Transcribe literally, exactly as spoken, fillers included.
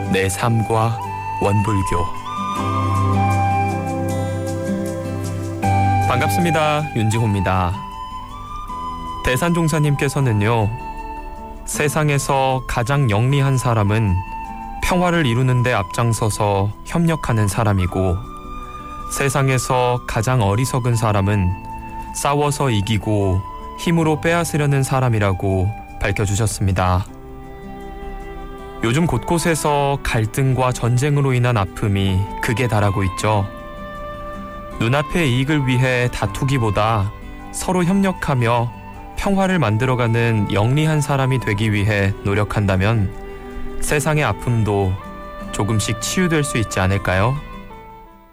내 삶과 원불교. 반갑습니다. 윤지호입니다. 대산종사님께서는요, 세상에서 가장 영리한 사람은 평화를 이루는 데 앞장서서 협력하는 사람이고, 세상에서 가장 어리석은 사람은 싸워서 이기고 힘으로 빼앗으려는 사람이라고 밝혀주셨습니다. 요즘 곳곳에서 갈등과 전쟁으로 인한 아픔이 극에 달하고 있죠. 눈앞의 이익을 위해 다투기보다 서로 협력하며 평화를 만들어가는 영리한 사람이 되기 위해 노력한다면 세상의 아픔도 조금씩 치유될 수 있지 않을까요?